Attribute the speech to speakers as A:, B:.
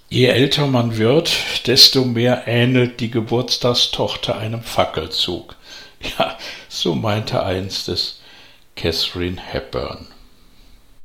A: Je älter man wird, desto mehr ähnelt die Geburtstagstochter einem Fackelzug. Ja, so meinte einst es Katharine Hepburn.